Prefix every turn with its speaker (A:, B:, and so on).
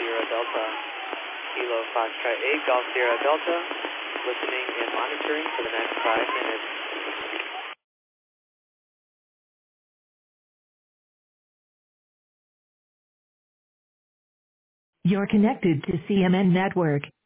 A: Sierra Delta, Kilo Foxtrot 8, Golf Sierra Delta, listening and monitoring for the next 5 minutes.
B: You're connected to CMN Network.